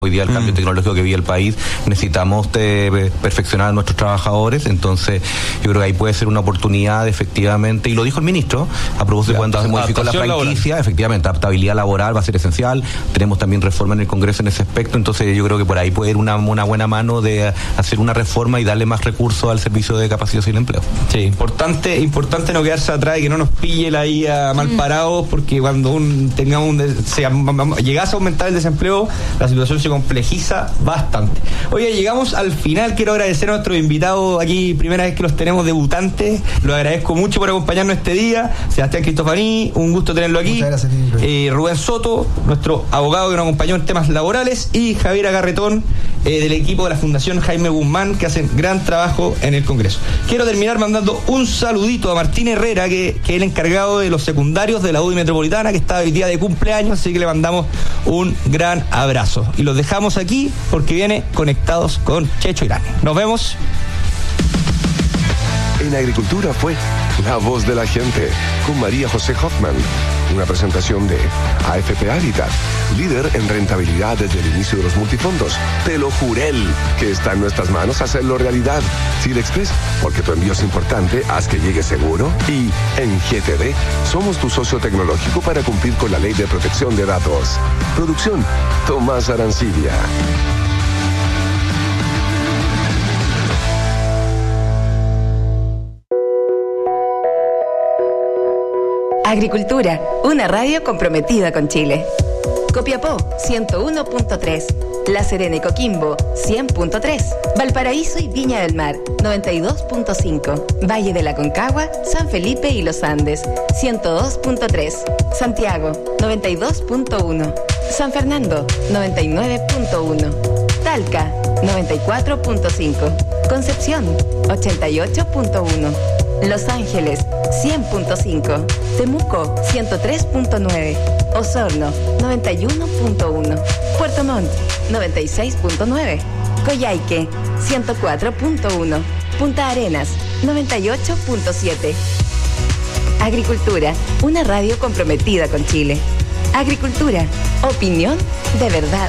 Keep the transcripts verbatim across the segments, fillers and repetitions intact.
Hoy día el mm. cambio tecnológico que vive el país, necesitamos de perfeccionar a nuestros trabajadores, entonces yo creo que ahí puede ser una oportunidad efectivamente, y lo dijo el ministro, a propósito de cuando se modificó la franquicia, laboral. Efectivamente, adaptabilidad laboral va a ser esencial, tenemos también reforma en el Congreso en ese aspecto, entonces yo creo que por ahí puede ir una, una buena mano de hacer una reforma y darle más recursos al servicio de capacitación y empleo. Sí, importante, importante no quedarse atrás y que no nos pille la I A mal parados, porque cuando un, tengamos un, se, llegase a aumentar el desempleo, la situación se complejiza bastante. Oye, llegamos al final. Quiero agradecer a nuestros invitados aquí, primera vez que los tenemos debutantes. Los agradezco mucho por acompañarnos este día. Sebastián Cristofaní, un gusto tenerlo aquí. Muchas gracias, eh, Rubén Soto, nuestro abogado que nos acompañó en temas laborales, y Javier Agarretón, eh, del equipo de la Fundación Jaime Guzmán, que hacen gran trabajo en el Congreso. Quiero terminar mandando un saludito a Martín Herrera, que, que es el encargado de los secundarios de la U D I Metropolitana, que está hoy día de cumpleaños, así que le mandamos un gran abrazo. Y los dejamos aquí porque viene Conectados con Checho Irane. Nos vemos. En Agricultura fue La Voz de la Gente con María José Hoffman. Una presentación de A F P Habitat, líder en rentabilidad desde el inicio de los multifondos. Te lo juré que está en nuestras manos hacerlo realidad. Chile Express, porque tu envío es importante, haz que llegue seguro. Y en G T D, somos tu socio tecnológico para cumplir con la ley de protección de datos. Producción, Tomás Arancibia. Agricultura, una radio comprometida con Chile. Copiapó, ciento uno punto tres. La Serena y Coquimbo, cien punto tres. Valparaíso y Viña del Mar, noventa y dos punto cinco. Valle de la Concagua, San Felipe y Los Andes, ciento dos punto tres. Santiago, noventa y dos punto uno. San Fernando, noventa y nueve punto uno. Talca, noventa y cuatro punto cinco. Concepción, ochenta y ocho punto uno. Los Ángeles, cien punto cinco. Temuco, ciento tres punto nueve. Osorno, noventa y uno punto uno. Puerto Montt, noventa y seis punto nueve. Coyhaique, ciento cuatro punto uno. Punta Arenas, noventa y ocho punto siete. Agricultura, una radio comprometida con Chile. Agricultura, opinión de verdad.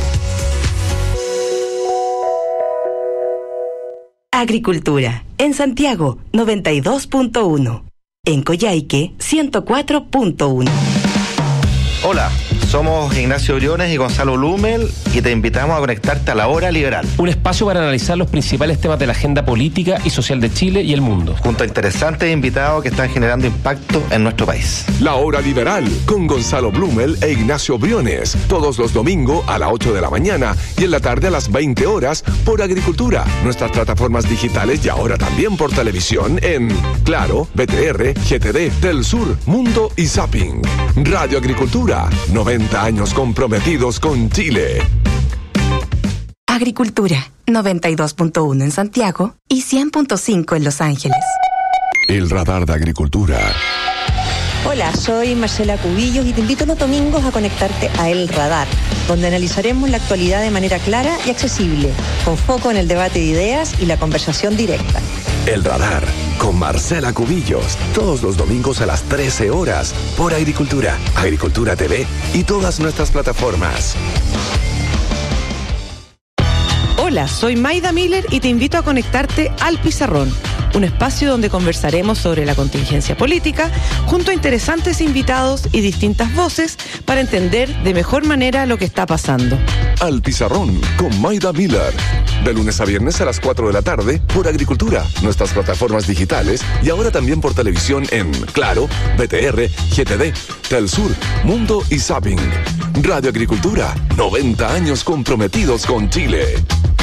Agricultura, en Santiago, noventa y dos punto uno. En Coyhaique, ciento cuatro punto uno. Hola, somos Ignacio Briones y Gonzalo Blumel y te invitamos a conectarte a La Hora Liberal. Un espacio para analizar los principales temas de la agenda política y social de Chile y el mundo. Junto a interesantes invitados que están generando impacto en nuestro país. La Hora Liberal con Gonzalo Blumel e Ignacio Briones. Todos los domingos a las ocho de la mañana y en la tarde a las veinte horas por Agricultura. Nuestras plataformas digitales y ahora también por televisión en Claro, B T R, G T D, Telsur, Mundo y Zapping. Radio Agricultura. noventa años comprometidos con Chile. Agricultura, noventa y dos punto uno en Santiago y cien punto cinco en Los Ángeles. El radar de Agricultura. Hola, soy Marcela Cubillos y te invito los domingos a conectarte a El Radar, donde analizaremos la actualidad de manera clara y accesible, con foco en el debate de ideas y la conversación directa. El Radar, con Marcela Cubillos, todos los domingos a las trece horas, por Agricultura, Agricultura T V y todas nuestras plataformas. Hola, soy Maida Miller y te invito a conectarte al Pizarrón, un espacio donde conversaremos sobre la contingencia política junto a interesantes invitados y distintas voces para entender de mejor manera lo que está pasando. Al Pizarrón con Maida Miller, de lunes a viernes a las cuatro de la tarde por Agricultura, nuestras plataformas digitales y ahora también por televisión en Claro, B T R, G T D, Telsur, Mundo y Zapping. Radio Agricultura, noventa años comprometidos con Chile.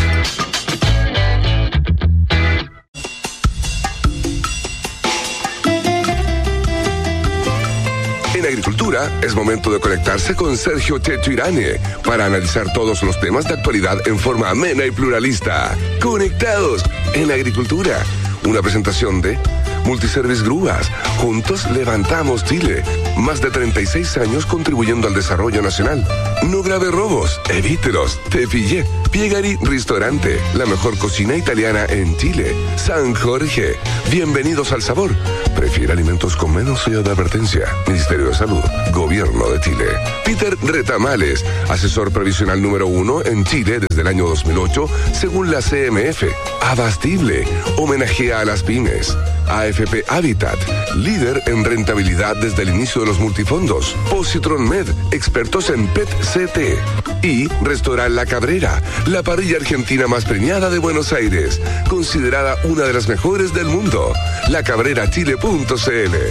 En Agricultura es momento de conectarse con Sergio Checho Irane para analizar todos los temas de actualidad en forma amena y pluralista. Conectados en Agricultura. Una presentación de Multiservice Grúas. Juntos levantamos Chile. Más de treinta y seis años contribuyendo al desarrollo nacional. No grave robos, evítelos. Te pillé. Piegari Restaurante, la mejor cocina italiana en Chile. San Jorge, bienvenidos al sabor. Prefiere alimentos con menos sello de advertencia. Ministerio de Salud, Gobierno de Chile. Peter Retamales, asesor previsional número uno en Chile desde el año dos mil ocho, según la C M F. Abastible, homenajea a las pymes. A F P Habitat, líder en rentabilidad desde el inicio de los multifondos. Positron Med, expertos en P E T C T. Y Restaurant La Cabrera, la parrilla argentina más premiada de Buenos Aires, considerada una de las mejores del mundo. la cabrera chile punto c l.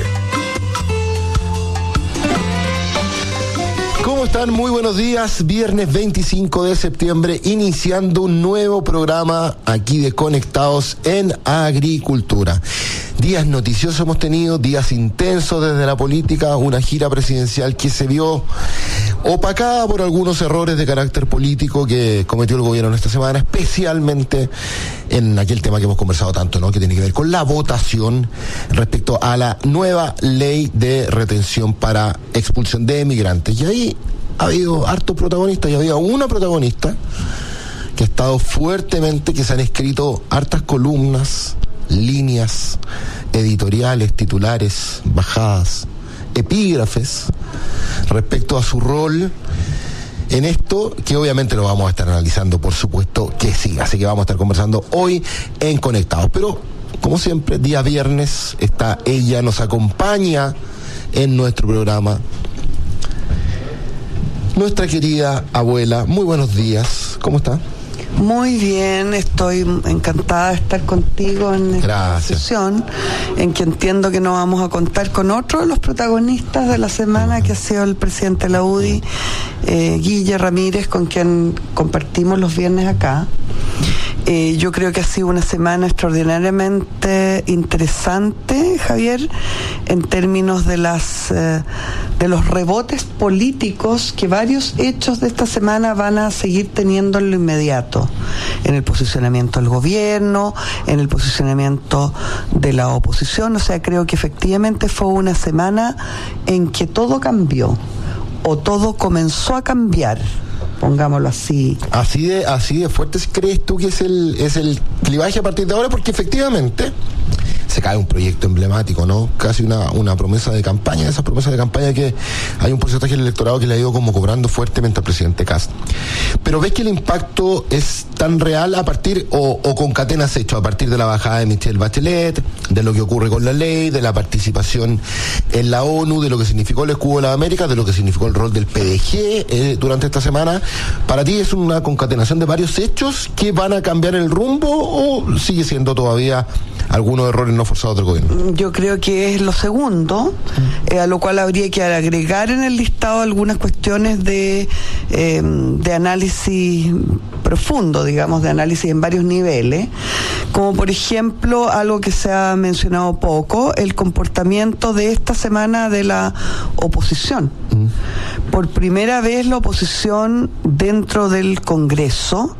¿Cómo están? Muy buenos días. Viernes veinticinco de septiembre, iniciando un nuevo programa aquí de Conectados en Agricultura. Días noticiosos hemos tenido, días intensos desde la política, una gira presidencial que se vio opacada por algunos errores de carácter político que cometió el gobierno esta semana, especialmente en aquel tema que hemos conversado tanto, ¿no? Que tiene que ver con la votación respecto a la nueva ley de retención para expulsión de migrantes. Y ahí ha habido hartos protagonistas, y había una protagonista que ha estado fuertemente, que se han escrito hartas columnas, líneas editoriales, titulares, bajadas, epígrafes respecto a su rol en esto, que obviamente lo vamos a estar analizando, por supuesto que sí, así que vamos a estar conversando hoy en Conectados. Pero como siempre, día viernes está ella, nos acompaña en nuestro programa nuestra querida abuela. Muy buenos días, ¿cómo está? Muy bien, estoy encantada de estar contigo en esta sesión, en que entiendo que nos vamos a contar con otro de los protagonistas de la semana, que ha sido el presidente de la U D I, eh, Guille Ramírez, con quien compartimos los viernes acá. Eh, yo creo que ha sido una semana extraordinariamente interesante, Javier, en términos de las eh, de los rebotes políticos que varios hechos de esta semana van a seguir teniendo en lo inmediato, en el posicionamiento del gobierno, en el posicionamiento de la oposición. O sea, creo que efectivamente fue una semana en que todo cambió, o todo comenzó a cambiar, pongámoslo así. Así de, así de fuerte crees tú que es el, es el clivaje a partir de ahora, porque efectivamente se cae un proyecto emblemático, ¿no? Casi una, una promesa de campaña, esas promesas de campaña que hay un porcentaje del electorado que le ha ido como cobrando fuertemente al presidente Kast. Pero ves que el impacto es tan real a partir, o, o concatenas hechos a partir de la bajada de Michelle Bachelet, de lo que ocurre con la ley, de la participación en la ONU, de lo que significó el escudo de las Américas, de lo que significó el rol del P D G eh, durante esta semana. ¿Para ti es una concatenación de varios hechos que van a cambiar el rumbo, o sigue siendo todavía algunos errores no forzados del gobierno? Yo creo que es lo segundo, eh, a lo cual habría que agregar en el listado algunas cuestiones de, eh, de análisis profundo, digamos, de análisis en varios niveles, como por ejemplo algo que se ha mencionado poco, el comportamiento de esta semana de la oposición. Mm. Por primera vez la oposición dentro del Congreso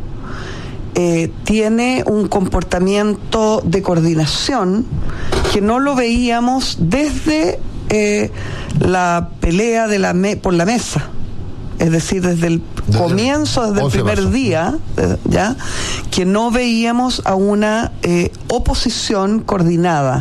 Eh, tiene un comportamiento de coordinación que no lo veíamos desde eh, la pelea de la me- por la mesa, es decir, desde el desde comienzo, desde el primer marzo. día, eh, ya, que no veíamos a una eh, oposición coordinada.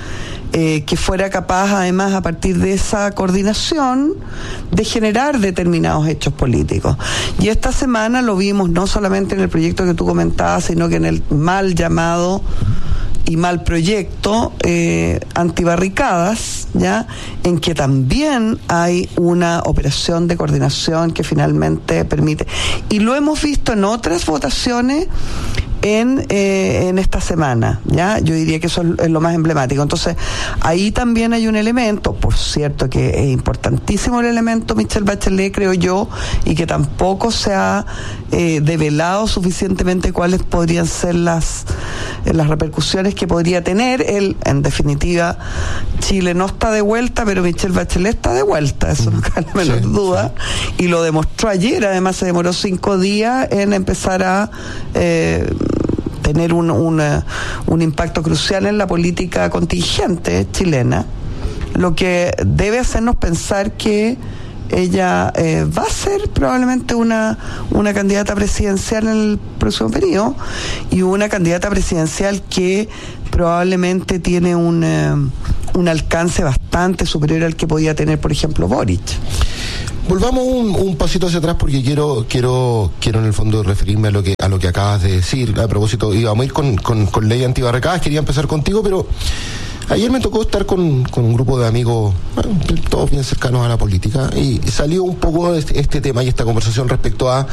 Eh, que fuera capaz, además, a partir de esa coordinación, de generar determinados hechos políticos. Y esta semana lo vimos no solamente en el proyecto que tú comentabas, sino que en el mal llamado y mal proyecto eh, antibarricadas, ya, en que también hay una operación de coordinación que finalmente permite. Y lo hemos visto en otras votaciones En, eh, en esta semana, ¿ya? Yo diría que eso es, es lo más emblemático. Entonces, ahí también hay un elemento, por cierto que es importantísimo el elemento Michelle Bachelet, creo yo, y que tampoco se ha eh, develado suficientemente cuáles podrían ser las, eh, las repercusiones que podría tener. Él, en definitiva, Chile no está de vuelta, pero Michelle Bachelet está de vuelta, eso no cabe la menor sí, duda, sí. Y lo demostró ayer. Además se demoró cinco días en empezar a eh, tener un, una, un impacto crucial en la política contingente chilena, lo que debe hacernos pensar que ella eh, va a ser probablemente una, una candidata presidencial en el próximo periodo, y una candidata presidencial que probablemente tiene un, eh, un alcance bastante superior al que podía tener, por ejemplo, Boric. Volvamos un, un pasito hacia atrás, porque quiero quiero quiero en el fondo referirme a lo que a lo que acabas de decir. A propósito, íbamos a ir con, con, con ley antibarricadas, quería empezar contigo, pero ayer me tocó estar con, con un grupo de amigos, bueno, todos bien cercanos a la política, y salió un poco este, este tema y esta conversación respecto a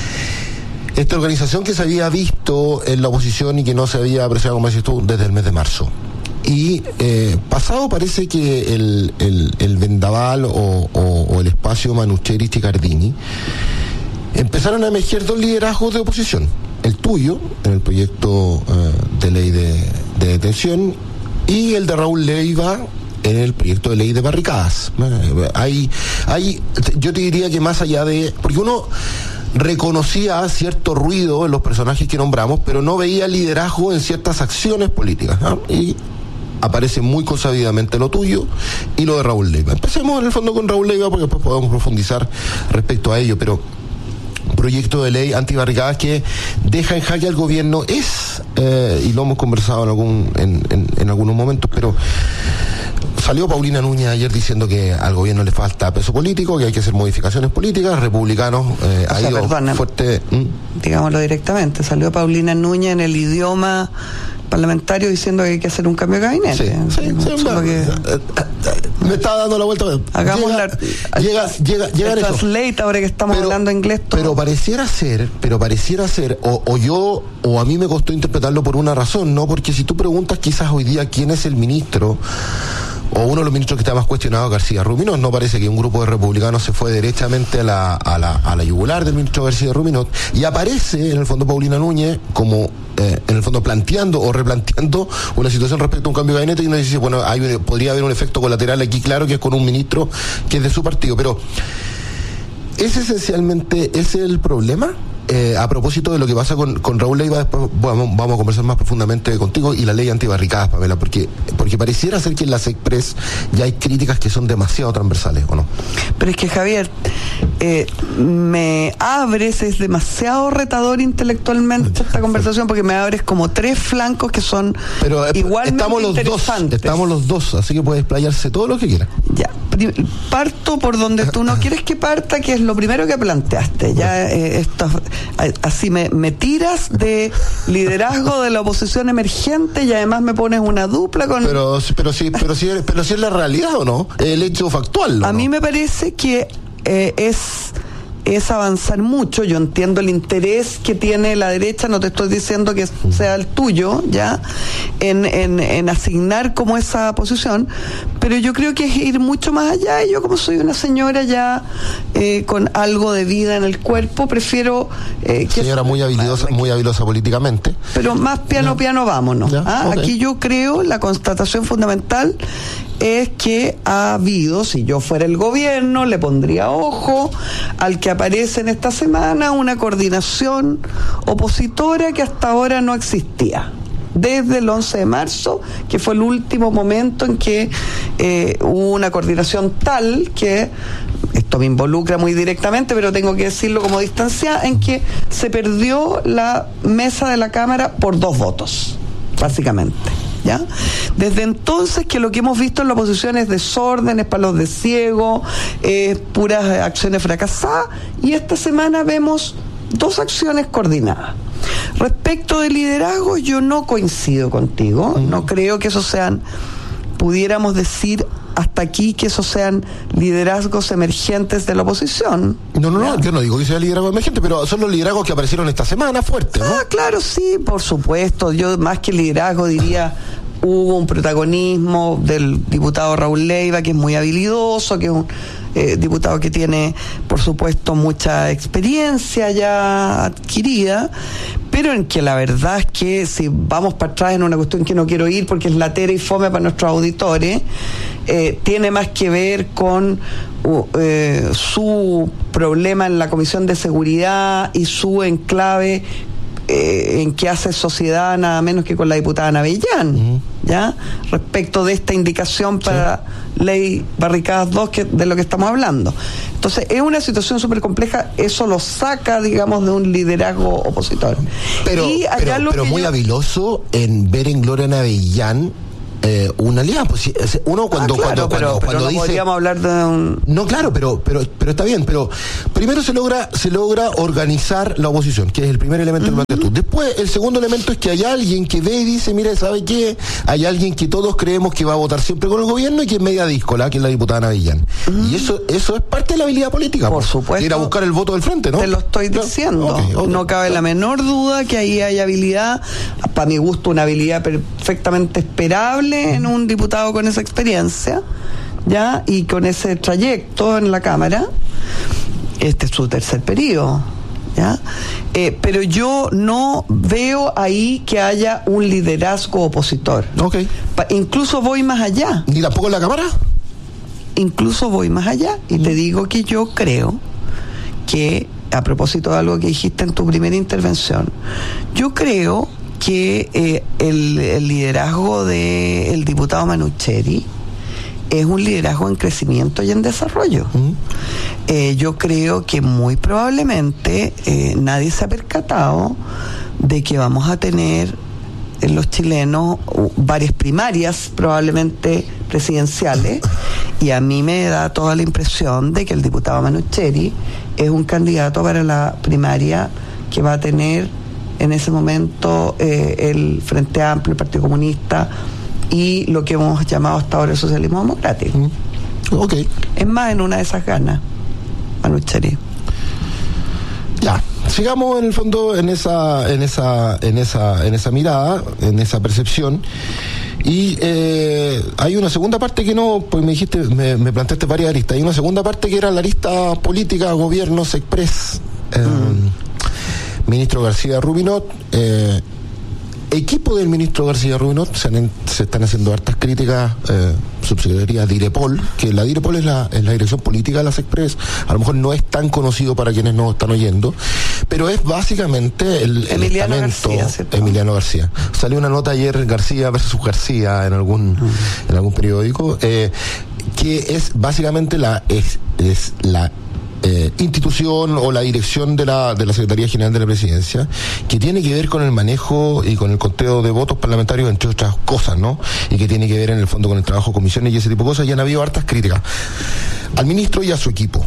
esta organización que se había visto en la oposición y que no se había apreciado, como decís tú, desde el mes de marzo. Y eh, pasado parece que el, el, el vendaval o, o, o el espacio Manucheris y Cardini empezaron a emerger dos liderazgos de oposición. El tuyo, en el proyecto eh, de ley de, de detención, y el de Raúl Leiva en el proyecto de ley de barricadas. Hay, hay, yo te diría que más allá de... Porque uno reconocía cierto ruido en los personajes que nombramos, pero no veía liderazgo en ciertas acciones políticas, ¿no? Y aparece muy consabidamente lo tuyo y lo de Raúl Leiva. Empecemos en el fondo con Raúl Leiva, porque después podemos profundizar respecto a ello, pero proyecto de ley antibarricadas que deja en jaque al gobierno es, eh, y lo hemos conversado en, algún, en, en, en algunos momentos, pero salió Paulina Núñez ayer diciendo que al gobierno le falta peso político, que hay que hacer modificaciones políticas. Republicanos eh, ha ido fuerte. ¿Mm? Digámoslo directamente, salió Paulina Núñez en el idioma parlamentario diciendo que hay que hacer un cambio de gabinete. Sí, sí, sí, bueno, que... me estaba dando la vuelta. Hagamos llega, la llega, llega, llega el translate ahora que estamos pero, hablando inglés todo. Pero pareciera ser, pero pareciera ser, o, o yo, o a mí me costó interpretarlo por una razón, ¿no? Porque si tú preguntas quizás hoy día quién es el ministro, o uno de los ministros que está más cuestionado, García Ruminot, no parece que un grupo de republicanos se fue derechamente a la, a la, a la yugular del ministro García Ruminot, y aparece en el fondo Paulina Núñez como eh, en el fondo planteando o replanteando una situación respecto a un cambio de gabinete, y uno dice, bueno, hay, podría haber un efecto colateral aquí, claro, que es con un ministro que es de su partido, pero ¿es esencialmente ese el problema? Eh, a propósito de lo que pasa con, con Raúl Leiva, después vamos, vamos a conversar más profundamente contigo, y la ley antibarricadas, Pamela, porque, porque pareciera ser que en las Express ya hay críticas que son demasiado transversales, ¿o no? Pero es que, Javier, eh, me abres, es demasiado retador intelectualmente esta conversación, porque me abres como tres flancos que son Pero, eh, igualmente estamos los interesantes. Dos, estamos los dos, así que puede explayarse todo lo que quiera. Ya, parto por donde tú no quieres que parta, que es lo primero que planteaste. Ya eh, esto, así me, me tiras de liderazgo de la oposición emergente, y además me pones una dupla con... Pero, pero sí, pero sí, pero sí es la realidad, ¿o no? El hecho factual, ¿no? A mí me parece que eh, es... es avanzar mucho. Yo entiendo el interés que tiene la derecha, no te estoy diciendo que sea el tuyo, ya, en, en, en asignar como esa posición, pero yo creo que es ir mucho más allá, y yo, como soy una señora ya eh, con algo de vida en el cuerpo, prefiero eh, que señora muy habilidosa, muy habilosa políticamente, pero más piano no. piano vámonos. Ya, ¿ah? Okay. Aquí yo creo la constatación fundamental es que ha habido, si yo fuera el gobierno, le pondría ojo al que aparece en esta semana, una coordinación opositora que hasta ahora no existía. Desde el once de marzo, que fue el último momento en que eh, hubo una coordinación tal que, esto me involucra muy directamente, pero tengo que decirlo como distanciada, en que se perdió la mesa de la Cámara por dos votos, básicamente. ¿Ya? Desde entonces, que lo que hemos visto en la oposición es desórdenes, palos de ciego, eh, puras acciones fracasadas, y esta semana vemos dos acciones coordinadas. Respecto de liderazgo, yo no coincido contigo, mm. no creo que esos sean, pudiéramos decir hasta aquí, que esos sean liderazgos emergentes de la oposición. No, no, no, yo no digo que sea liderazgo emergente, pero son los liderazgos que aparecieron esta semana fuertes, ¿no? Ah, claro, sí, por supuesto. Yo más que liderazgo diría, hubo un protagonismo del diputado Raúl Leiva, que es muy habilidoso, que es un eh, diputado que tiene, por supuesto, mucha experiencia ya adquirida, pero en que la verdad es que, si vamos para atrás en una cuestión que no quiero ir porque es latera y fome para nuestros auditores, eh, tiene más que ver con uh, eh, su problema en la Comisión de Seguridad y su enclave eh, en qué hace sociedad nada menos que con la diputada Navellán, uh-huh. ¿ya? Respecto de esta indicación para sí. ley Barricadas dos, que, de lo que estamos hablando. Entonces, es una situación súper compleja, eso lo saca, digamos, de un liderazgo opositor. Pero, y pero, pero muy yo... habiloso en ver en Gloria Navellán Eh, una alianza, pues, uno cuando ah, claro, cuando, pero, cuando, pero cuando no dice podríamos hablar de un... no claro pero pero pero está bien, pero primero se logra se logra organizar la oposición, que es el primer elemento uh-huh. del tú. Después el segundo elemento es que hay alguien que ve y dice, mira, ¿sabe qué? Hay alguien que todos creemos que va a votar siempre con el gobierno y que es media díscola, que es la diputada Navellán. Uh-huh. Y eso eso es parte de la habilidad política, por supuesto, ir a buscar el voto del frente, ¿no? Te lo estoy diciendo. Okay, okay. No cabe la menor duda que ahí hay habilidad, para mi gusto una habilidad perfectamente esperable en un diputado con esa experiencia, ya, y con ese trayecto en la Cámara. Este es su tercer periodo, ya, eh, pero yo no veo ahí que haya un liderazgo opositor. Okay. Pa- incluso voy más allá. ¿Ni tampoco en la Cámara? Incluso voy más allá y mm. te digo que yo creo que, a propósito de algo que dijiste en tu primera intervención, yo creo que eh, el, el liderazgo del diputado Manucheri es un liderazgo en crecimiento y en desarrollo. Uh-huh. Eh, yo creo que muy probablemente eh, nadie se ha percatado de que vamos a tener en los chilenos varias primarias, probablemente presidenciales, y a mí me da toda la impresión de que el diputado Manucheri es un candidato para la primaria que va a tener en ese momento eh, el Frente Amplio, el Partido Comunista y lo que hemos llamado hasta ahora el socialismo democrático. Mm. Okay. Es más, en una de esas ganas, Manucheri. Ya, sigamos en el fondo en esa, en esa, en esa, en esa mirada, en esa percepción. Y eh, hay una segunda parte que no, pues me dijiste, me, me planteaste varias aristas. Hay una segunda parte que era la arista política, gobiernos express. Eh, mm. Ministro García Rubinot, eh, equipo del ministro García Rubinot, se, han, se están haciendo hartas críticas, eh, subsecretaría Direpol, que la Direpol es la, es la dirección política de las Express, a lo mejor no es tan conocido para quienes nos están oyendo, pero es básicamente el, el Emiliano estamento García, ¿cierto? Emiliano García. Salió una nota ayer, García versus García, en algún, uh-huh. en algún periódico, eh, que es básicamente la, es, es la Eh, institución o la dirección de la de la Secretaría General de la Presidencia, que tiene que ver con el manejo y con el conteo de votos parlamentarios, entre otras cosas, ¿no? Y que tiene que ver en el fondo con el trabajo de comisiones y ese tipo de cosas, y han habido hartas críticas al ministro y a su equipo.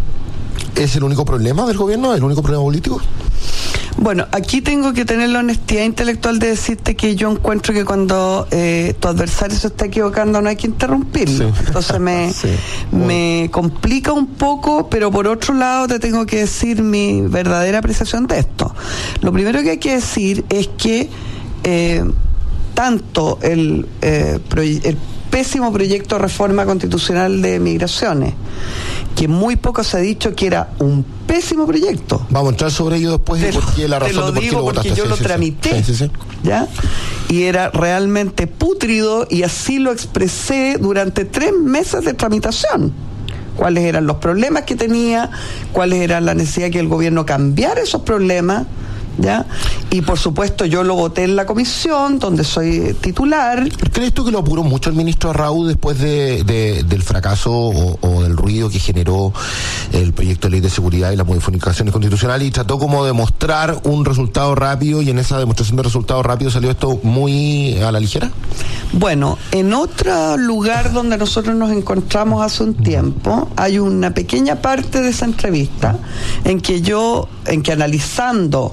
¿Es el único problema del gobierno? ¿El único problema político? Bueno, aquí tengo que tener la honestidad intelectual de decirte que yo encuentro que cuando eh, tu adversario se está equivocando no hay que interrumpirlo. Sí. Entonces me, sí. me complica un poco, pero por otro lado te tengo que decir mi verdadera apreciación de esto. Lo primero que hay que decir es que eh, tanto el, eh, proye- el pésimo proyecto de reforma constitucional de migraciones, que muy poco se ha dicho que era un pésimo proyecto. Vamos a entrar sobre ello después de por qué la razón de por qué lo votaste. Porque yo sí, lo sí, tramité, sí, sí, sí. ¿ya? Y era realmente pútrido, y así lo expresé durante tres meses de tramitación. Cuáles eran los problemas que tenía, cuáles eran la necesidad que el gobierno cambiara esos problemas, ¿ya? Y por supuesto yo lo voté en la comisión donde soy titular. ¿Crees tú que lo apuró mucho el ministro Arrau después de, de, del fracaso o, o del ruido que generó el proyecto de ley de seguridad y las modificaciones constitucionales, y trató como de mostrar un resultado rápido, y en esa demostración de resultado rápido salió esto muy a la ligera? Bueno, en otro lugar donde nosotros nos encontramos hace un tiempo hay una pequeña parte de esa entrevista en que yo, en que analizando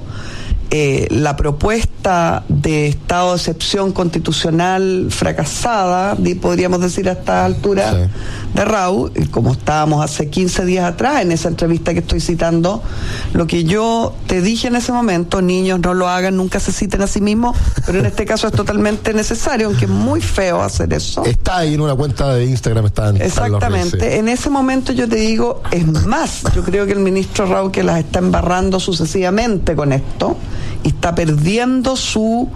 Eh, la propuesta de estado de excepción constitucional fracasada, podríamos decir a esta altura, sí, de Rau, como estábamos hace quince días atrás en esa entrevista que estoy citando, lo que yo te dije en ese momento: niños, no lo hagan, nunca se citen a sí mismos, pero en este caso es totalmente necesario, aunque es muy feo hacer eso. Está ahí en una cuenta de Instagram, está en, exactamente, está en, sí. En ese momento yo te digo, es más, yo creo que el ministro Rau, que las está embarrando sucesivamente con esto, y está perdiendo su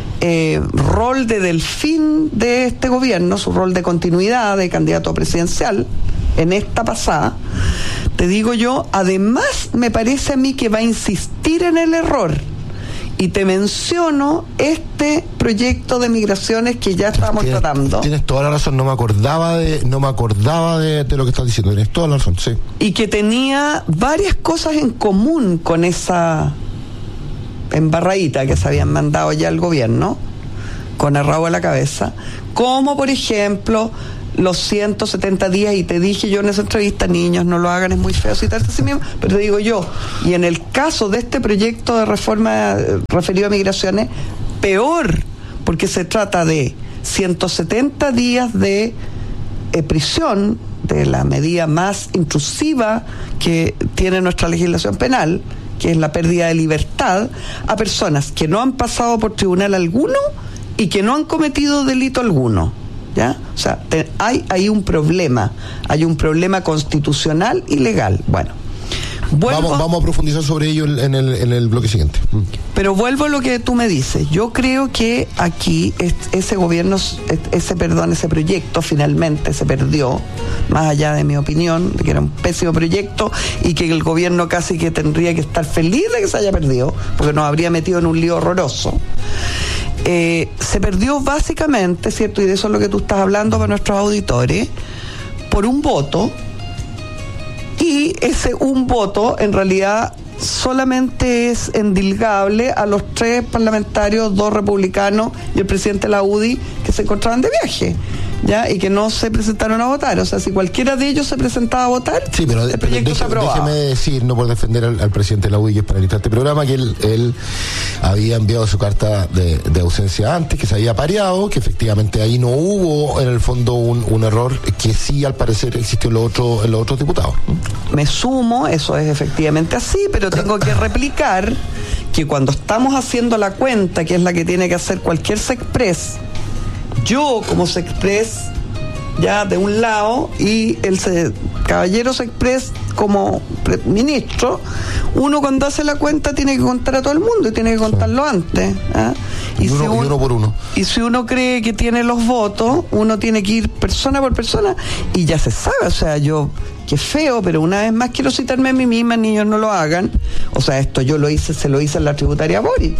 eh, rol de delfín de este gobierno, su rol de continuidad de candidato presidencial en esta pasada. Te digo yo, además me parece a mí que va a insistir en el error Y te menciono este proyecto de migraciones que ya estamos tienes, tratando. Tienes toda la razón, no me acordaba de, no me acordaba de, de lo que estás diciendo, tienes toda la razón, sí. Y que tenía varias cosas en común con esa embarradita que se habían mandado ya al gobierno, con el rabo a la cabeza, como por ejemplo los ciento setenta días, y te dije yo en esa entrevista, niños, no lo hagan, es muy feo citarse a sí mismo, pero te digo yo, y en el caso de este proyecto de reforma referido a migraciones, peor, porque se trata de ciento setenta días de eh, prisión, de la medida más intrusiva que tiene nuestra legislación penal, que es la pérdida de libertad, a personas que no han pasado por tribunal alguno y que no han cometido delito alguno. ¿Ya? O sea, te, hay, hay un problema, hay un problema constitucional y legal. Bueno, vuelvo, vamos, vamos a profundizar sobre ello en el, en el bloque siguiente. Pero vuelvo a lo que tú me dices. Yo creo que aquí ese gobierno, ese perdón, ese proyecto finalmente se perdió, más allá de mi opinión, de que era un pésimo proyecto y que el gobierno casi que tendría que estar feliz de que se haya perdido, porque nos habría metido en un lío horroroso. Eh, se perdió básicamente, ¿cierto? Y de eso es lo que tú estás hablando para nuestros auditores, por un voto, y ese un voto en realidad solamente es endilgable a los tres parlamentarios, dos republicanos y el presidente de la U D I, que se encontraban de viaje, ¿ya? Y que no se presentaron a votar. O sea, si cualquiera de ellos se presentaba a votar, sí, pero, el proyecto pero deje, se aprobaba. Déjeme decir, no por defender al, al presidente de la U D I, que es panelista de este programa, que él, él había enviado su carta de, de ausencia antes, que se había pareado, que efectivamente ahí no hubo en el fondo un, un error, que sí al parecer existió en los otros, en los otros diputados. Me sumo, eso es efectivamente así, pero tengo que replicar que cuando estamos haciendo la cuenta, que es la que tiene que hacer cualquier Sexpress, yo como Sexpress ya de un lado y el se, caballero Sexpress como pre- ministro, uno cuando hace la cuenta tiene que contar a todo el mundo y tiene que contarlo sí. antes. ¿eh? Y, y, uno, si uno, y uno por uno. Y si uno cree que tiene los votos, uno tiene que ir persona por persona y ya se sabe, o sea, yo... Qué feo, pero una vez más quiero citarme a mí misma, niños, no lo hagan. O sea, esto yo lo hice, se lo hice en la tributaria Boric.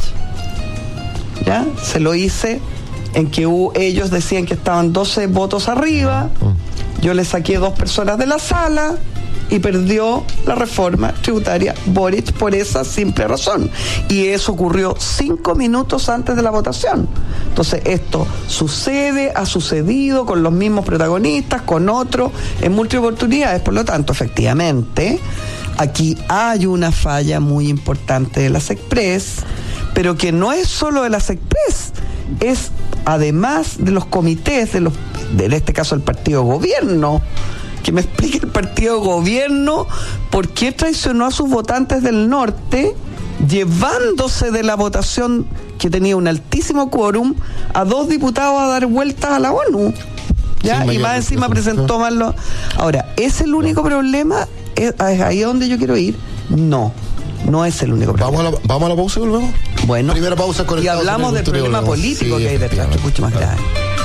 ¿Ya? Se lo hice en que hubo, ellos decían que estaban doce votos arriba, yo le saqué dos personas de la sala y perdió la reforma tributaria Boric por esa simple razón. Y eso ocurrió cinco minutos antes de la votación. Entonces esto sucede, ha sucedido con los mismos protagonistas, con otros, en múltiples oportunidades. Por lo tanto, efectivamente, aquí hay una falla muy importante de la Sexpress, pero que no es solo de la Sexpress, es además de los comités, de los, de, en este caso el partido gobierno, que me explique el partido gobierno por qué traicionó a sus votantes del norte, llevándose de la votación que tenía un altísimo quórum a dos diputados a dar vueltas a la ONU. ¿Ya? Sí, y más encima presentó más los... Ahora, ¿es el único problema? ¿Es, ¿Es ahí donde yo quiero ir? No, no es el único problema. ¿Vamos a la, vamos a la pausa y volvemos? Bueno, primera pausa con y hablamos del problema político sí, que hay detrás, que es mucho más grave.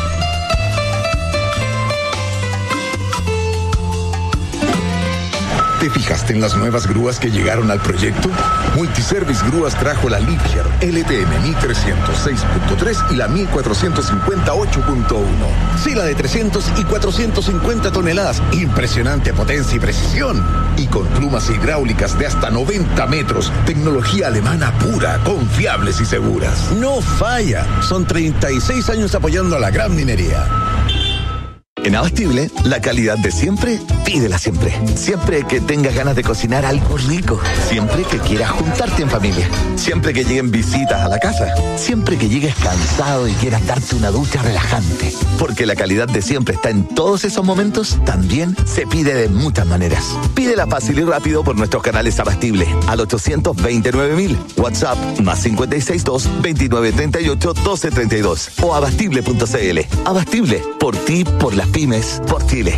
¿Te fijaste en las nuevas grúas que llegaron al proyecto? Multiservice Grúas trajo la Liebherr L T M mil trescientos seis punto tres y la mil cuatrocientos cincuenta ocho punto uno. Sí, la de trescientos y cuatrocientos cincuenta toneladas. Impresionante potencia y precisión. Y con plumas hidráulicas de hasta noventa metros. Tecnología alemana pura, confiables y seguras. No falla. Son treinta y seis años apoyando a la gran minería. En Abastible, la calidad de siempre, pídela siempre. Siempre que tengas ganas de cocinar algo rico. Siempre que quieras juntarte en familia. Siempre que lleguen visitas a la casa. Siempre que llegues cansado y quieras darte una ducha relajante. Porque la calidad de siempre está en todos esos momentos, también se pide de muchas maneras. Pídela fácil y rápido por nuestros canales Abastible al ochocientos veintinueve mil. WhatsApp más cinco seis dos, veintinueve treinta y ocho, doce treinta y dos. O abastible punto cl. Abastible, por ti, por las pymes, por Chile.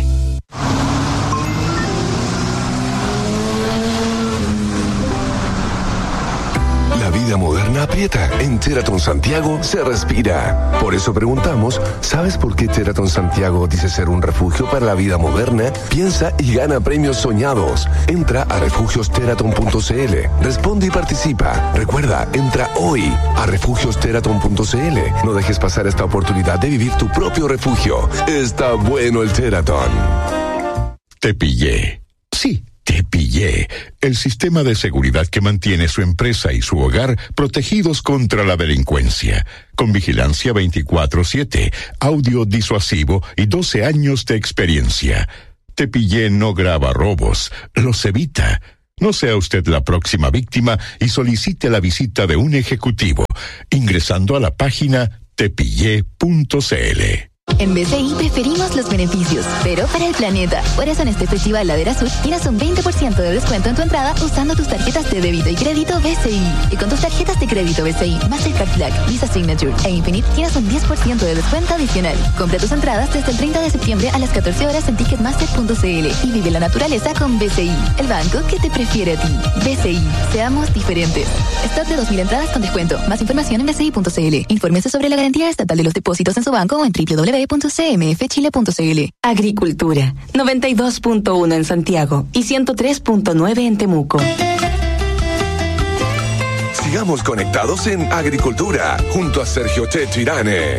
La vida vida moderna aprieta. En Sheraton Santiago se respira. Por eso preguntamos, ¿sabes por qué Sheraton Santiago dice ser un refugio para la vida moderna? Piensa y gana premios soñados. Entra a refugios sheraton punto c l. Responde y participa. Recuerda, entra hoy a refugios sheraton punto c l. No dejes pasar esta oportunidad de vivir tu propio refugio. Está bueno el Sheraton. Te pillé. Sí, te pillé. El sistema de seguridad que mantiene su empresa y su hogar protegidos contra la delincuencia. Con vigilancia veinticuatro siete, audio disuasivo y doce años de experiencia. Te pillé no graba robos, los evita. No sea usted la próxima víctima y solicite la visita de un ejecutivo ingresando a la página te pillé punto c l. En B C I preferimos los beneficios, pero para el planeta. Por eso en este Festival Ladera Sur tienes un veinte por ciento de descuento en tu entrada usando tus tarjetas de débito y crédito B C I. Y con tus tarjetas de crédito B C I, Mastercard Black, Visa Signature e Infinite tienes un diez por ciento de descuento adicional. Compra tus entradas desde el treinta de septiembre a las catorce horas en ticketmaster punto c l y vive la naturaleza con B C I, el banco que te prefiere a ti. B C I, seamos diferentes. Stock de dos mil entradas con descuento. Más información en b c i punto c l. Infórmese sobre la garantía estatal de los depósitos en su banco o en w w w punto c m f chile punto c l. Agricultura, noventa y dos punto uno en Santiago y ciento tres punto nueve en Temuco. Sigamos conectados en Agricultura, junto a Sergio Checho Irane.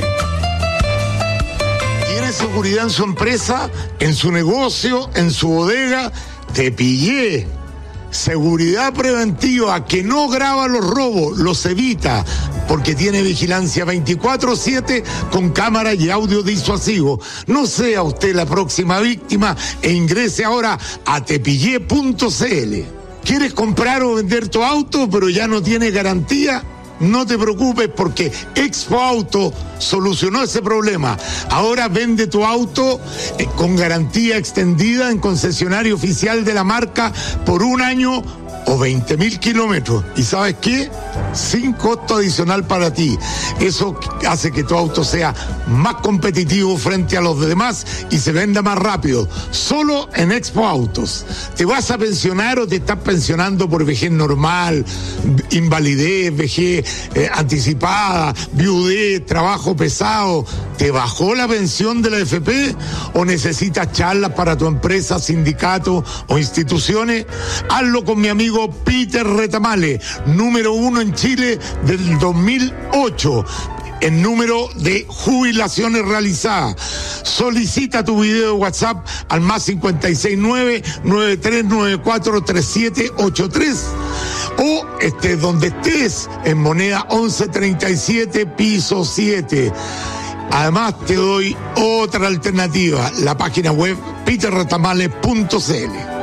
¿Tiene seguridad en su empresa, en su negocio, en su bodega? Te pillé. Seguridad preventiva que no graba los robos, los evita, porque tiene vigilancia veinticuatro siete con cámara y audio disuasivo. No sea usted la próxima víctima e ingrese ahora a te pillé punto c l. ¿Quieres comprar o vender tu auto pero ya no tiene garantía? No te preocupes porque Expo Auto solucionó ese problema. Ahora vende tu auto eh, con garantía extendida en concesionario oficial de la marca por un año o veinte mil kilómetros. ¿Y sabes qué? Sin costo adicional para ti. Eso hace que tu auto sea más competitivo frente a los demás y se venda más rápido. Solo en Expo Autos. ¿Te vas a pensionar o te estás pensionando por vejez normal, invalidez, vejez eh, anticipada, viudez, trabajo pesado? ¿Te bajó la pensión de la F P o necesitas charlas para tu empresa, sindicato o instituciones? Hazlo con mi amigo Peter Retamale, número uno en Chile del dos mil ocho. En número de jubilaciones realizadas. Solicita tu video de WhatsApp al más cincuenta y seis nueve, nueve tres nueve cuatro, tres siete ocho tres o estés donde estés en Moneda once treinta y siete, piso siete. Además te doy otra alternativa, la página web peter retamale punto c l.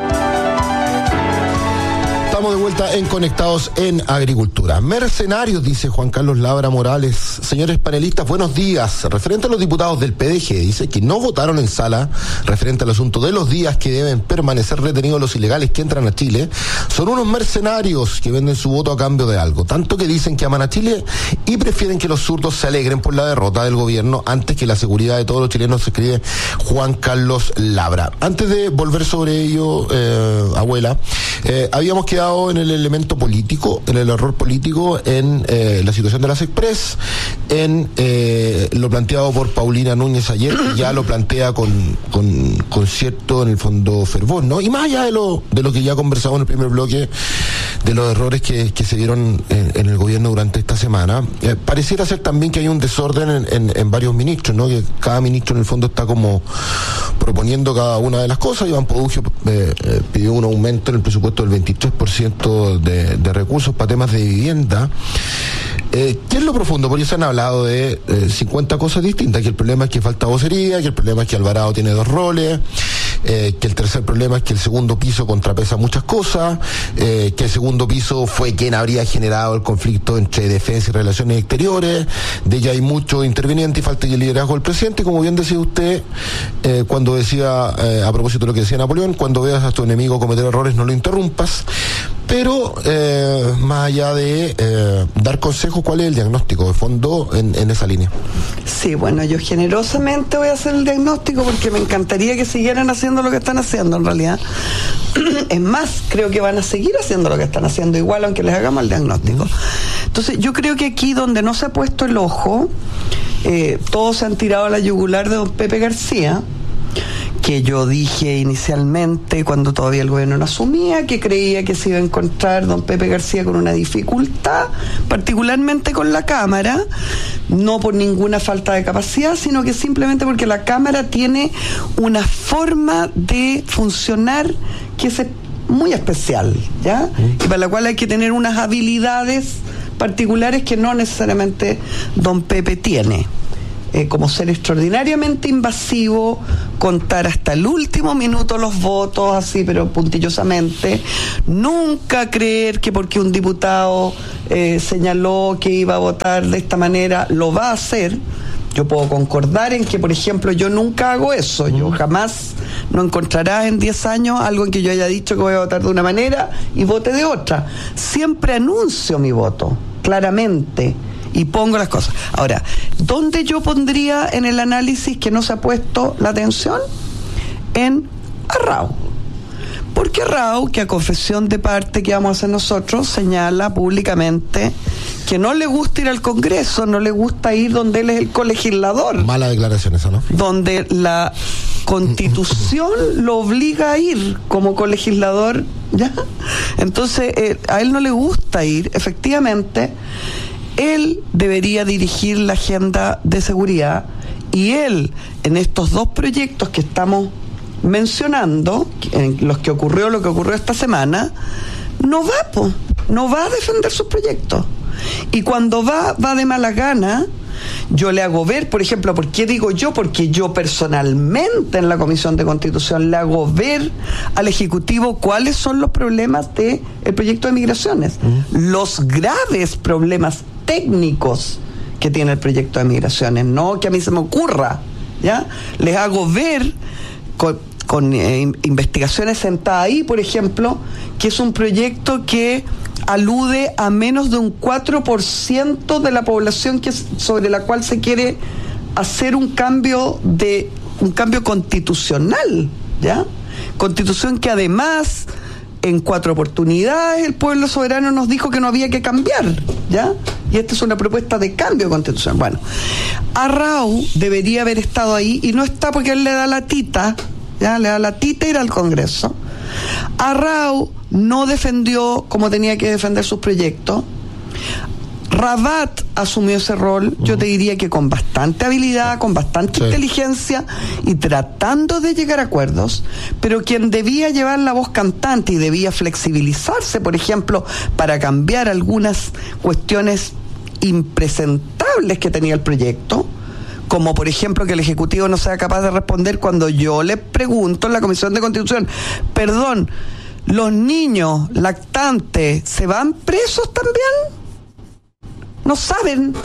Estamos de vuelta en Conectados en Agricultura. Mercenarios, dice Juan Carlos Labra Morales. Señores panelistas, buenos días. Referente a los diputados del P D G, dice que no votaron en sala referente al asunto de los días que deben permanecer retenidos los ilegales que entran a Chile. Son unos mercenarios que venden su voto a cambio de algo. Tanto que dicen que aman a Chile y prefieren que los zurdos se alegren por la derrota del gobierno antes que la seguridad de todos los chilenos, se escribe Juan Carlos Labra. Antes de volver sobre ello, eh, abuela, eh, habíamos quedado en el elemento político, en el error político, en eh, la situación de las Express, en eh, lo planteado por Paulina Núñez ayer, que ya lo plantea con, con, con cierto, en el fondo, fervor, ¿no? Y más allá de lo, de lo que ya conversamos en el primer bloque, de los errores que, que se dieron en, en el gobierno durante esta semana, eh, pareciera ser también que hay un desorden en, en, en varios ministros, ¿no? Que cada ministro en el fondo está como proponiendo cada una de las cosas. Iván Produgio eh, eh, pidió un aumento en el presupuesto del veintitrés por ciento de, de recursos para temas de vivienda. Eh, ¿Qué es lo profundo? Porque se han hablado de eh, cincuenta cosas distintas, que el problema es que falta vocería, que el problema es que Alvarado tiene dos roles, eh, que el tercer problema es que el segundo piso contrapesa muchas cosas, eh, que el segundo piso fue quien habría generado el conflicto entre defensa y relaciones exteriores, de ella hay mucho interviniente y falta el liderazgo del presidente. Como bien decía usted, eh, cuando decía, eh, a propósito de lo que decía Napoleón, cuando veas a tu enemigo cometer errores no lo interrumpas. Pero eh, más allá de eh, dar consejos, ¿cuál es el diagnóstico de fondo en, en esa línea? Sí, bueno, yo generosamente voy a hacer el diagnóstico porque me encantaría que siguieran haciendo lo que están haciendo en realidad. Es más, creo que van a seguir haciendo lo que están haciendo igual aunque les hagamos el diagnóstico. Entonces yo creo que aquí donde no se ha puesto el ojo, eh, todos se han tirado a la yugular de don Pepe García, que yo dije inicialmente, cuando todavía el gobierno no asumía, que creía que se iba a encontrar don Pepe García con una dificultad, particularmente con la Cámara, no por ninguna falta de capacidad, sino que simplemente porque la Cámara tiene una forma de funcionar que es muy especial, ¿ya? Y para la cual hay que tener unas habilidades particulares que no necesariamente don Pepe tiene. Eh, como ser extraordinariamente invasivo, contar hasta el último minuto los votos, así pero puntillosamente, nunca creer que porque un diputado eh, señaló que iba a votar de esta manera, lo va a hacer. Yo puedo concordar en que, por ejemplo, yo nunca hago eso. Yo jamás, no encontrarás en diez años algo en que yo haya dicho que voy a votar de una manera y vote de otra. Siempre anuncio mi voto, claramente, y pongo las cosas. Ahora, ¿dónde yo pondría en el análisis que no se ha puesto la atención? En Arrau. Porque Arrau, que a confesión de parte que vamos a hacer nosotros, señala públicamente que no le gusta ir al Congreso, no le gusta ir donde él es el colegislador. Mala declaración esa, ¿no? Donde la Constitución lo obliga a ir como colegislador, ¿ya? Entonces, eh, a él no le gusta ir, efectivamente. Él debería dirigir la agenda de seguridad y él, en estos dos proyectos que estamos mencionando, en los que ocurrió lo que ocurrió esta semana, no va, po, no va a defender sus proyectos. Y cuando va, va de mala gana. Yo le hago ver, por ejemplo, ¿por qué digo yo? Porque yo personalmente en la Comisión de Constitución le hago ver al Ejecutivo cuáles son los problemas del proyecto de migraciones, mm. los graves problemas técnicos que tiene el proyecto de migraciones, no que a mí se me ocurra, ¿ya? Les hago ver con, con eh, investigaciones sentadas ahí, por ejemplo, que es un proyecto que alude a menos de un cuatro por ciento de la población que sobre la cual se quiere hacer un cambio de un cambio constitucional, ¿ya? Constitución que además en cuatro oportunidades el pueblo soberano nos dijo que no había que cambiar, ¿ya? Y esta es una propuesta de cambio de constitución. Bueno, Arrau debería haber estado ahí y no está porque él le da la tita, ¿ya? Le da la tita ir al Congreso. Arrau no defendió como tenía que defender sus proyectos. Rabat asumió ese rol, yo te diría que con bastante habilidad, con bastante sí. inteligencia y tratando de llegar a acuerdos, pero quien debía llevar la voz cantante y debía flexibilizarse, por ejemplo, para cambiar algunas cuestiones impresentables que tenía el proyecto, como por ejemplo que el Ejecutivo no sea capaz de responder cuando yo le pregunto en la Comisión de Constitución, perdón, ¿los niños lactantes se van presos también? No saben.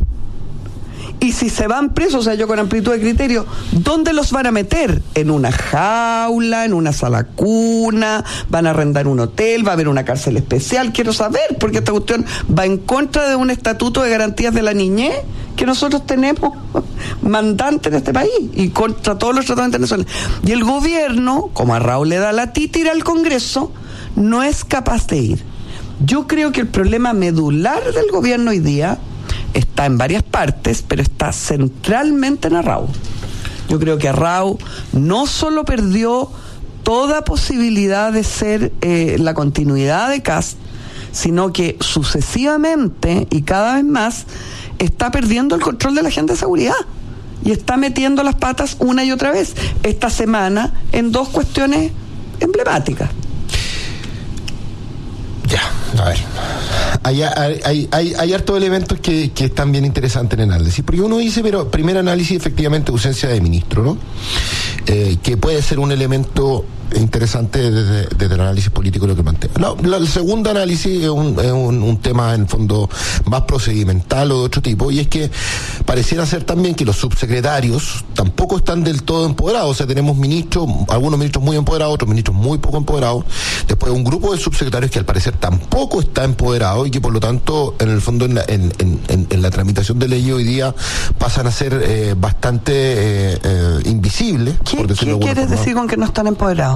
Y si se van presos, o sea, yo con amplitud de criterio, ¿dónde los van a meter? ¿En una jaula, en una sala cuna? ¿Van a arrendar un hotel? ¿Va a haber una cárcel especial? Quiero saber, porque esta cuestión va en contra de un estatuto de garantías de la niñez que nosotros tenemos mandante en este país y contra todos los tratados internacionales. Y el gobierno, como a Raúl le da la títira al Congreso, no es capaz de ir. Yo creo que el problema medular del gobierno hoy día está en varias partes, pero está centralmente en Arrau. Yo creo que Arrau no solo perdió toda posibilidad de ser eh, la continuidad de Kast, sino que sucesivamente y cada vez más está perdiendo el control de la agenda de seguridad y está metiendo las patas una y otra vez esta semana en dos cuestiones emblemáticas. Ya, a ver. hay, hay, hay, hay hartos elementos que, que están bien interesantes en el análisis, porque uno dice, pero primer análisis, efectivamente, ausencia de ministro, ¿no? Eh, que puede ser un elemento interesante desde, desde el análisis político lo que plantea. La, la, el segundo análisis es, un, es un, un tema en el fondo más procedimental o de otro tipo, y es que pareciera ser también que los subsecretarios tampoco están del todo empoderados. O sea, tenemos ministros, algunos ministros muy empoderados, otros ministros muy poco empoderados, después un grupo de subsecretarios que al parecer tampoco está empoderado y que por lo tanto en el fondo en la, en, en, en, en la tramitación de ley hoy día pasan a ser eh, bastante eh, eh, invisibles. ¿Qué, por decirlo ¿qué quieres forma. decir con que no están empoderados?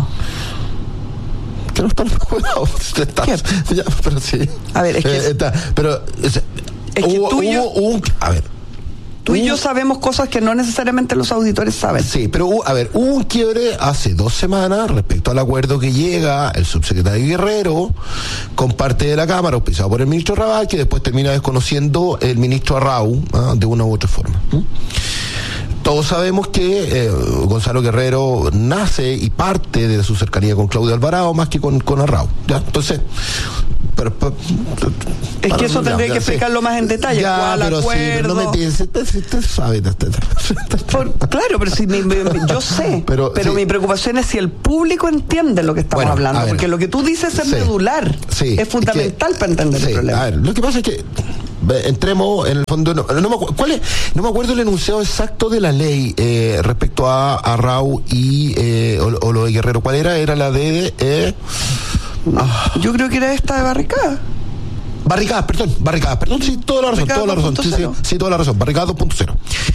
Que no están empoderados. Ya, pero sí. A ver, es que... Eh, está, pero... Es, es que hubo, tú y yo, hubo un... A ver... Tú y yo sabemos cosas que no necesariamente los auditores saben. Sí, pero a ver, hubo un quiebre hace dos semanas respecto al acuerdo que llega el subsecretario Guerrero con parte de la Cámara, auspiciado por el ministro Rabat, que después termina desconociendo el ministro Arrau, ¿eh? de una u otra forma. ¿eh? Todos sabemos que eh, Gonzalo Guerrero nace y parte de su cercanía con Claudio Alvarado más que con, con Arrau. ¿ya? Entonces... Pero, pero, es que eso tendría que explicarlo sí. más en detalle. Ya, ¿Cuál pero acuerdo? Sí, pero no me pienses, usted sabe. Por, claro, pero si mi, mi, yo sé, pero, pero sí. mi preocupación es si el público entiende lo que estamos bueno, hablando, ver, porque lo que tú dices es sí, medular, sí, es fundamental es que, para entender sí, el problema. A ver, lo que pasa es que entremos en el fondo, no, no, me, ¿cuál es? No me acuerdo el enunciado exacto de la ley eh, respecto a, a Rau y eh, o, o lo de Guerrero. ¿Cuál era? Era la de... Eh, Ah. Yo creo que era esta de Barricadas. Barricadas, perdón, Barricadas, perdón, sí, toda la razón, toda la razón, sí, sí, sí, toda la razón, Barricadas dos punto cero.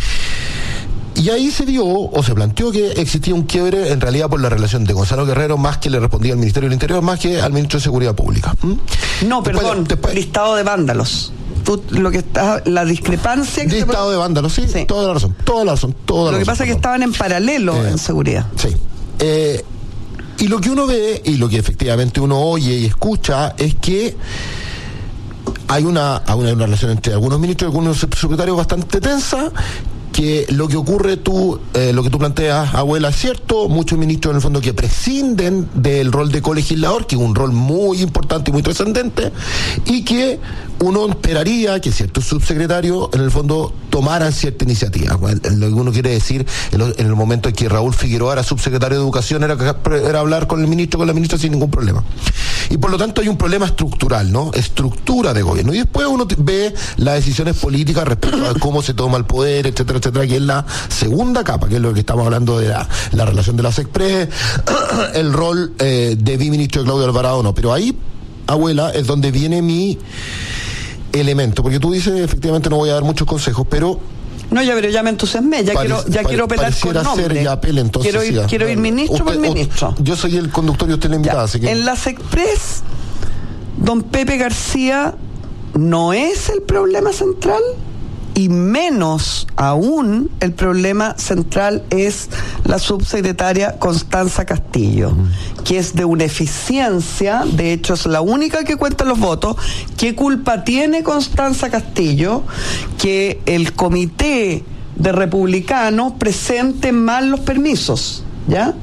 Y ahí se vio, o se planteó que existía un quiebre en realidad por la relación de Gonzalo Guerrero, más que le respondía al Ministerio del Interior, más que al Ministro de Seguridad Pública. ¿Mm? No, perdón, después, después, listado de vándalos. Tú, lo que está, la discrepancia que listado se... de vándalos, sí, sí, toda la razón, toda la razón, toda la Lo que razón, pasa es que estaban en paralelo eh, en seguridad. Sí. Eh, Y lo que uno ve y lo que efectivamente uno oye y escucha es que hay una, hay una, una relación entre algunos ministros y algunos subsecretarios bastante tensa, que lo que ocurre tú, eh, lo que tú planteas, abuela, es cierto, muchos ministros en el fondo que prescinden del rol de colegislador, que es un rol muy importante y muy trascendente, y que uno esperaría que ciertos subsecretarios en el fondo tomaran cierta iniciativa. Bueno, lo que uno quiere decir, en el momento en que Raúl Figueroa era subsecretario de Educación, era, era hablar con el ministro, con la ministra sin ningún problema. Y por lo tanto hay un problema estructural, ¿no? Estructura de gobierno. Y después uno ve las decisiones políticas respecto a cómo se toma el poder, etcétera, etcétera, que es la segunda capa, que es lo que estamos hablando de la, la relación de las Expres, el rol eh, de biministro de Claudio Alvarado, no. Pero ahí, abuela, es donde viene mi elemento, porque tú dices, efectivamente no voy a dar muchos consejos, pero... No, ya, pero ya me entusiasmé, ya, pare, quiero, ya pare, quiero apelar con nombre. Ser ya apel, entonces, quiero ir, sí, quiero ir ministro usted, por ministro. Yo soy el conductor y usted la invitada, así que... En las Expres, don Pepe García no es el problema central, y menos aún el problema central es la subsecretaria Constanza Castillo, uh-huh. que es de una eficiencia, de hecho es la única que cuenta los votos. ¿Qué culpa tiene Constanza Castillo que el comité de republicanos presente mal los permisos? ¿Ya?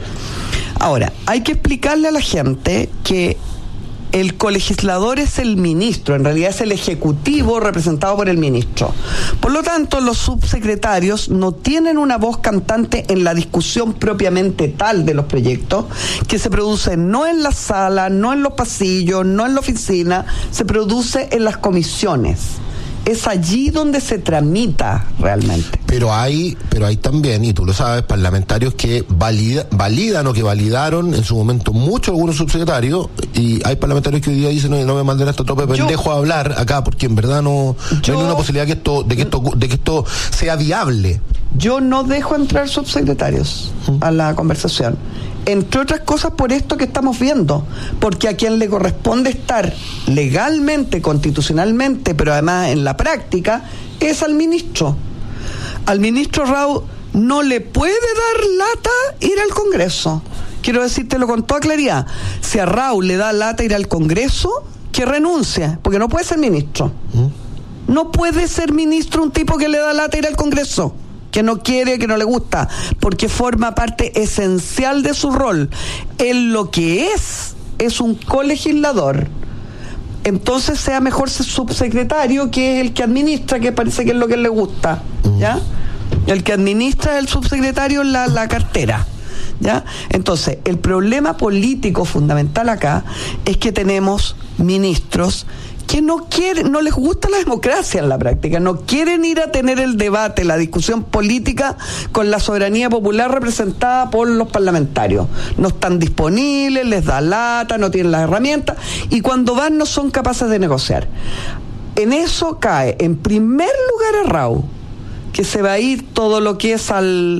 Ahora, hay que explicarle a la gente que el colegislador es el ministro, en realidad es el ejecutivo representado por el ministro. Por lo tanto, los subsecretarios no tienen una voz cantante en la discusión propiamente tal de los proyectos, que se produce no en la sala, no en los pasillos, no en la oficina, se produce en las comisiones. Es allí donde se tramita realmente. Pero hay, pero hay también, y tú lo sabes, parlamentarios que valida, validan o que validaron en su momento mucho algunos subsecretarios, y hay parlamentarios que hoy día dicen, no, no me manden a esta tropa de pendejo a hablar acá, porque en verdad no, yo, no hay una posibilidad que esto, de que esto, de que esto sea viable. Yo no dejo entrar subsecretarios ¿Mm? a la conversación. Entre otras cosas por esto que estamos viendo, porque a quien le corresponde estar legalmente, constitucionalmente, pero además en la práctica, es al ministro. Al ministro Rau no le puede dar lata ir al Congreso. Quiero decírtelo con toda claridad. Si a Rau le da lata ir al Congreso, que renuncie, porque no puede ser ministro. ¿Mm? No puede ser ministro un tipo que le da lata ir al Congreso, que no quiere, que no le gusta, porque forma parte esencial de su rol. Él lo que es, es un colegislador. entonces sea mejor ser subsecretario, que es el que administra, que parece que es lo que le gusta, ¿ya? El que administra es el subsecretario en la, la cartera, ¿ya? Entonces, el problema político fundamental acá es que tenemos ministros que no quieren, no les gusta la democracia en la práctica, no quieren ir a tener el debate, la discusión política con la soberanía popular representada por los parlamentarios. No están disponibles, les da lata, no tienen las herramientas, y cuando van no son capaces de negociar. En eso cae, en primer lugar, Arrau, que se va a ir todo lo que es al...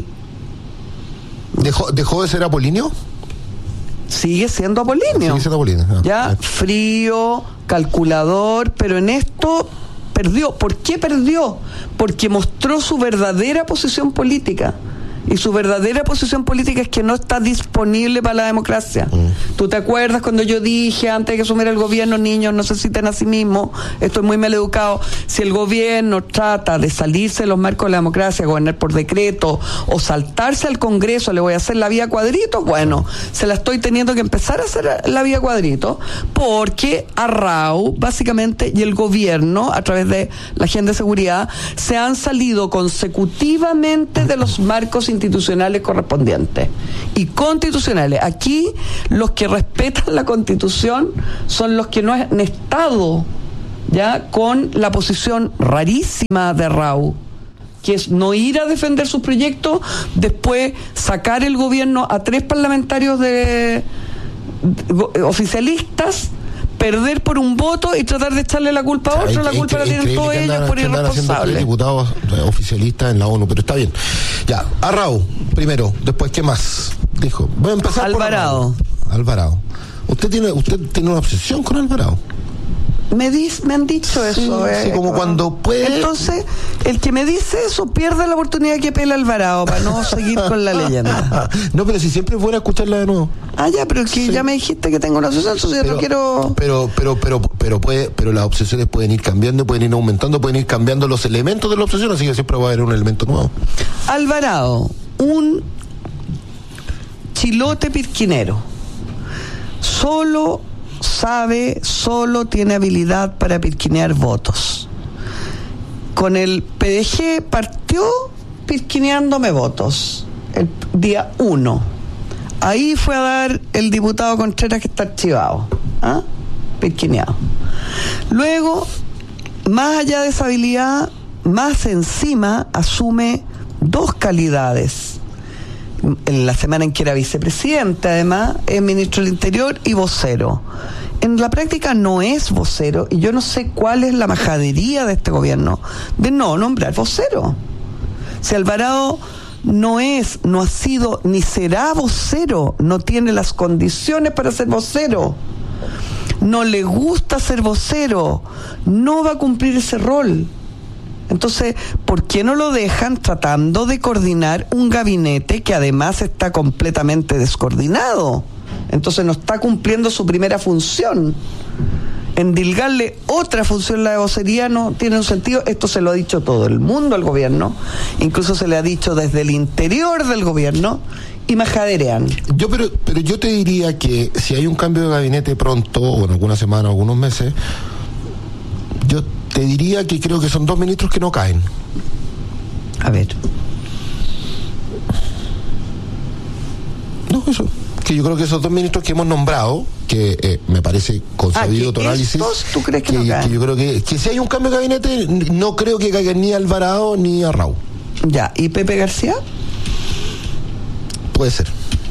¿Dejó, dejó de ser apolíneo? Sigue siendo apolíneo. Sigue siendo apolíneo. Ah, ya, ah. Frío, calculador, pero en esto perdió. ¿Por qué perdió? Porque mostró su verdadera posición política. Y su verdadera posición política es que no está disponible para la democracia. Mm. ¿Tú te acuerdas cuando yo dije, antes de que asumiera el gobierno, niños no se citen a sí mismos? Estoy muy mal educado. Si el gobierno trata de salirse de los marcos de la democracia, gobernar por decreto o saltarse al Congreso, le voy a hacer la vía cuadrito, bueno, se la estoy teniendo que empezar a hacer la vía cuadrito, porque Arrau, básicamente, y el gobierno, a través de la agenda de seguridad, se han salido consecutivamente de los marcos institucionales correspondientes y constitucionales. Aquí los que respetan la Constitución son los que no han estado ya con la posición rarísima de Arrau, que es no ir a defender sus proyectos, después sacar el gobierno a tres parlamentarios de, de oficialistas, perder por un voto y tratar de echarle la culpa a otro. La culpa la tienen todos ellos por irresponsables. Diputados oficialistas en la ONU, pero está bien. Ya, Arrau, primero, después, ¿qué más? Dijo, voy a empezar Alvarado. por Alvarado. Usted tiene, usted tiene una obsesión con Alvarado. Me, dis, me han dicho eso. Sí, eh, sí, como cuando puede. Entonces, el que me dice eso pierde la oportunidad que pela Alvarado para no seguir con la leyenda. No, pero si siempre es bueno escucharla de nuevo. Ah, ya, pero que sí. Ya me dijiste que tengo una obsesión, entonces pero, no quiero. Pero, pero, pero, pero puede, pero las obsesiones pueden ir cambiando, pueden ir aumentando, pueden ir cambiando los elementos de la obsesión, así que siempre va a haber un elemento nuevo. Alvarado, un chilote pirquinero, solo sabe, solo tiene habilidad para pirquinear votos. Con el P D G partió pirquineándome votos el día uno. Ahí fue a dar el diputado Contreras, que está archivado, ¿ah? Pirquineado. Luego, más allá de esa habilidad, más encima asume dos calidades. En la semana en que era vicepresidente, además, es ministro del Interior y vocero. En la práctica no es vocero, y yo no sé cuál es la majadería de este gobierno de no nombrar vocero. Si Alvarado no es, no ha sido, ni será vocero, no tiene las condiciones para ser vocero, no le gusta ser vocero, no va a cumplir ese rol. Entonces, ¿por qué no lo dejan tratando de coordinar un gabinete que además está completamente descoordinado? Entonces no está cumpliendo su primera función. Endilgarle otra función, la de vocería, no tiene un sentido. Esto se lo ha dicho todo el mundo al gobierno, incluso se le ha dicho desde el interior del gobierno, y majaderean. Yo pero, pero yo te diría que si hay un cambio de gabinete pronto, o en alguna semana o algunos meses, yo te diría que creo que son dos ministros que no caen. A ver. No, eso. Que yo creo que esos dos ministros que hemos nombrado, que eh, me parece concebido ah, tu análisis. ¿Estos tú crees que, que, no caen? Que yo creo que, que si hay un cambio de gabinete, no creo que caigan ni Alvarado ni Arrau. Ya, ¿y Pepe García? Puede ser.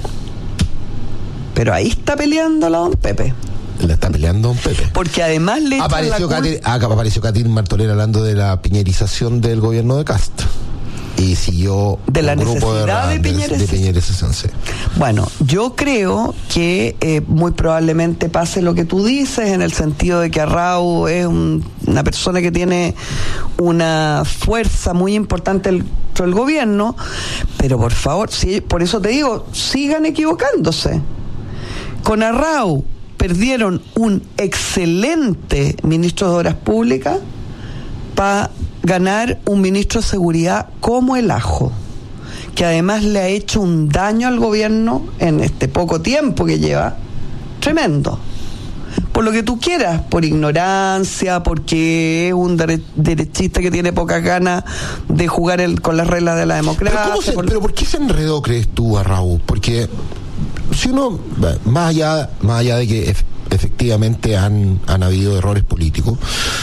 Pero ahí está peleando la don Pepe. La está peleando don Pepe. Porque además le apareció Katy, ah, apareció Katy Martorell hablando de la piñerización del gobierno de Cast. Y siguió de la un grupo necesidad de, de, de piñerización. Sí. Bueno, yo creo que eh, muy probablemente pase lo que tú dices, en el sentido de que Arrau es un, una persona que tiene una fuerza muy importante dentro del gobierno, pero por favor, si, por eso te digo, sigan equivocándose. Con Arrau perdieron un excelente ministro de Obras Públicas para ganar un ministro de Seguridad como el Ajo, que además le ha hecho un daño al gobierno en este poco tiempo que lleva, tremendo. por lo que tú quieras, por ignorancia, porque es un dere- derechista que tiene pocas ganas de jugar el, con las reglas de la democracia. ¿Pero, cómo se, por... pero ¿por qué se enredó, crees tú, a Raúl? Porque si uno, más allá, más allá de que ef- efectivamente han, han habido errores políticos,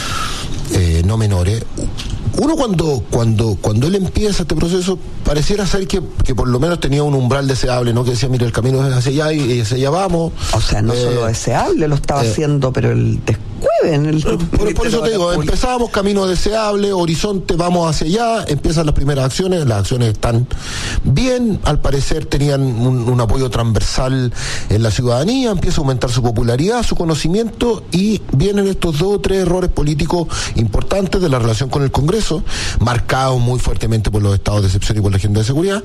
eh, no menores, uno cuando cuando cuando él empieza este proceso pareciera ser que, que por lo menos tenía un umbral deseable, ¿no? Que decía, mira, el camino es hacia allá y, y hacia allá vamos. O sea, no eh, solo deseable, lo estaba eh, haciendo, pero el descueve en el... Por, por eso te digo, pública. Empezábamos camino deseable, horizonte, vamos hacia allá, empiezan las primeras acciones, las acciones están bien, al parecer tenían un, un apoyo transversal en la ciudadanía, empieza a aumentar su popularidad, su conocimiento, y vienen estos dos o tres errores políticos importantes de la relación con el Congreso, marcados muy fuertemente por los estados de excepción y por la agenda de seguridad.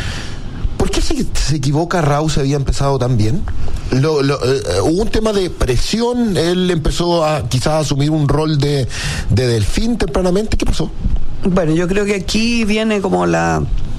¿Por qué se, se equivoca Raúl? ¿Se había empezado tan bien? Lo, lo, eh, hubo un tema de presión, él empezó a quizás a asumir un rol de, de delfín tempranamente. ¿Qué pasó? Bueno, yo creo que aquí viene como la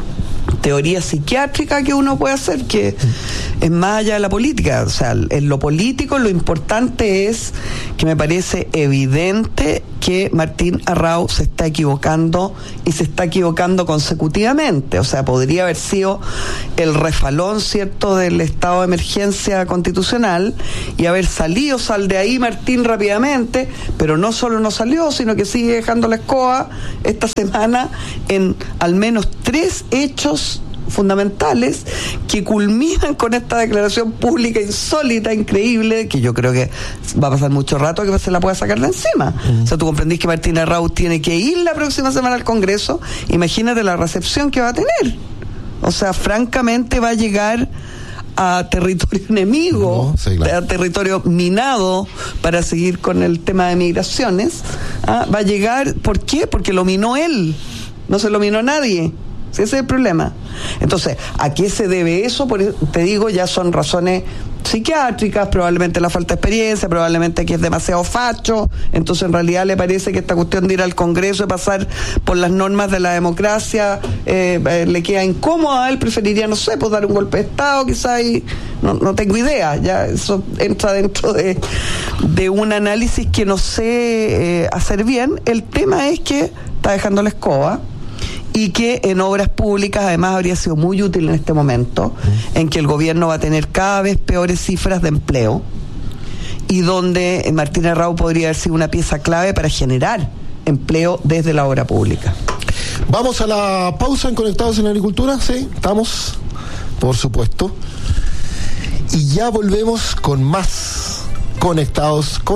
teoría psiquiátrica que uno puede hacer, que es más allá de la política. O sea, en lo político lo importante es que me parece evidente que Martín Arrau se está equivocando y se está equivocando consecutivamente. O sea, podría haber sido el refalón, ¿cierto?, del estado de emergencia constitucional y haber salido, sal de ahí Martín rápidamente, pero no solo no salió, sino que sigue dejando la escoba esta semana en al menos tres hechos fundamentales que culminan con esta declaración pública insólita, increíble, que yo creo que va a pasar mucho rato que se la pueda sacar de encima. Uh-huh. O sea, tú comprendís que Martín Arrau tiene que ir la próxima semana al Congreso, imagínate la recepción que va a tener. O sea, francamente va a llegar a territorio enemigo, no, sí, claro. a territorio minado para seguir con el tema de migraciones. ¿Ah? Va a llegar, ¿por qué? Porque lo minó él, no se lo minó nadie. Ese es el problema. Entonces, ¿a qué se debe eso? Por, te digo, ya son razones psiquiátricas, probablemente la falta de experiencia, probablemente que es demasiado facho, entonces en realidad le parece que esta cuestión de ir al Congreso y pasar por las normas de la democracia eh, eh, le queda incómoda. Él preferiría, no sé, pues dar un golpe de Estado quizás, y no, no tengo idea, ya eso entra dentro de, de un análisis que no sé eh, hacer bien. El tema es que está dejando la escoba, y que en obras públicas además habría sido muy útil en este momento, uh-huh. en que el gobierno va a tener cada vez peores cifras de empleo, y donde Martín Arrau podría haber sido una pieza clave para generar empleo desde la obra pública. Vamos a la pausa en Conectados en la Agricultura, sí, estamos, por supuesto, y ya volvemos con más Conectados con